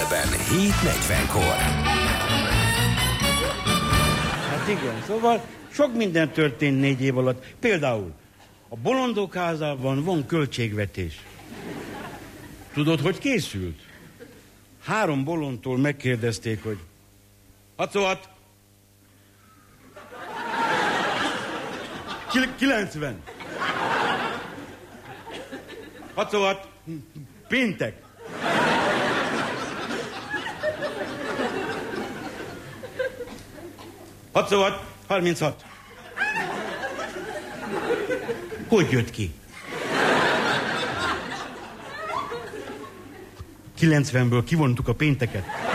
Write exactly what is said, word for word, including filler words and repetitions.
Legközelebben hét negyvenkor. Hát igen, szóval sok minden történt négy év alatt. Például a Bolondok házában van költségvetés. Tudod, hogy készült? Három bolondtól megkérdezték, hogy hatszóhat, kilencven, hatszóhat, péntek, hatszóhat, harminchat. Hogy jött ki? kilencvenből kivontuk a pénteket.